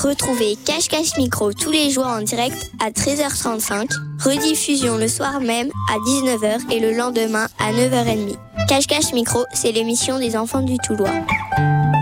Retrouvez Cache-Cache Micro tous les jours en direct à 13h35, rediffusion le soir même à 19h et le lendemain à 9h30. Cache-Cache Micro, c'est l'émission des enfants du Toulois.